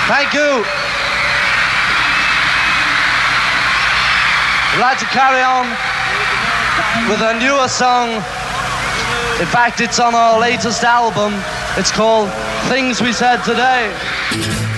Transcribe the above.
Thank you. We'd like to carry on with a newer song. In fact, it's on our latest album. It's called Things We Said Today.